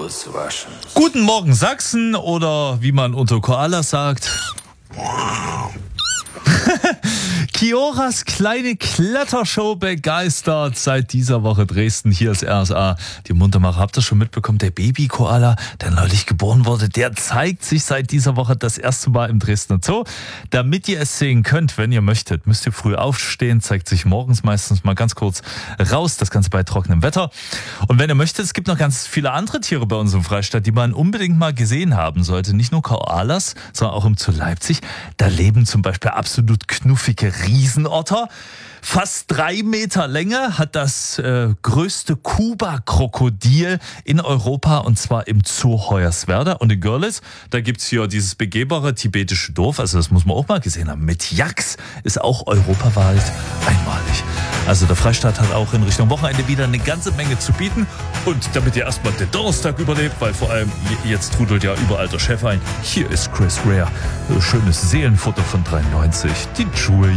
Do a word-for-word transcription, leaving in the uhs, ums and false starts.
those Russians. Guten Morgen Sachsen oder wie man unter Koalas sagt. Kioras kleine Klettershow begeistert seit dieser Woche Dresden. Hier ist R S A. Die Muntermacher, habt ihr schon mitbekommen? Der Baby-Koala, der neulich geboren wurde, der zeigt sich seit dieser Woche das erste Mal im Dresdner Zoo. Damit ihr es sehen könnt, wenn ihr möchtet, müsst ihr früh aufstehen. Zeigt sich morgens meistens mal ganz kurz raus. Das Ganze bei trockenem Wetter. Und wenn ihr möchtet, es gibt noch ganz viele andere Tiere bei uns im Freistaat, die man unbedingt mal gesehen haben sollte. Nicht nur Koalas, sondern auch im Zoo Leipzig. Da leben zum Beispiel absolut knuffige Riesenotter. Fast drei Meter Länge hat das äh, größte Kuba-Krokodil in Europa, und zwar im Zoo Hoyerswerda. Und in Görlitz, da gibt's hier dieses begehbare tibetische Dorf, also das muss man auch mal gesehen haben, mit Yaks, ist auch europaweit einmalig. Also der Freistaat hat auch in Richtung Wochenende wieder eine ganze Menge zu bieten. Und damit ihr erstmal den Donnerstag überlebt, weil vor allem jetzt trudelt ja überall der Chef ein, hier ist Chris Rea. Schönes Seelenfutter von dreiundneunzig, die Julia.